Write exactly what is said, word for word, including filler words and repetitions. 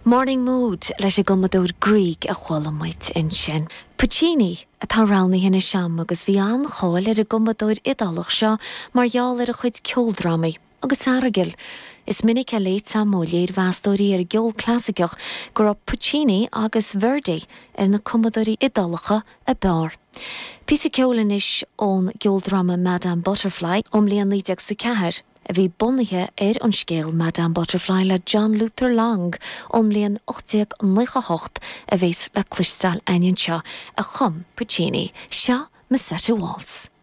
Morning mood leis a gomadúr Grieg a chhualamait in sin. Puccini a tá ranaí hina seam agus bhí an cháil ar a gomadúir idalach seo margheall ar a chuid ceoldramaí agus aragil. Is minic a léit samóléir bheastóirí ar a geol clásicach gur Puccini agus Verdi ar na comadúirí idalacha a beár. Písa ceolan is ón geoldrama Madame Butterfly omlíon lídeag sa ceathir. A bhí bunithe ar an scéal Madame Butterfly le John Luther Lang omlíon ochtaíoch nuachahocht a bhés le clistal aonn seo a chum Puccini, seo Musetta Waltz.